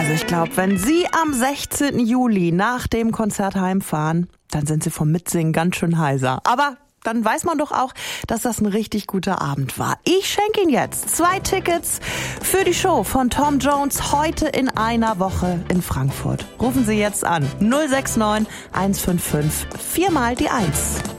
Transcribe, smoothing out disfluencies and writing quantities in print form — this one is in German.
Also ich glaube, wenn Sie am 16. Juli nach dem Konzert heimfahren, dann sind Sie vom Mitsingen ganz schön heiser. Aber dann weiß man doch auch, dass das ein richtig guter Abend war. Ich schenke Ihnen jetzt 2 Tickets für die Show von Tom Jones heute in einer Woche in Frankfurt. Rufen Sie jetzt an 069 155 4 mal die 1.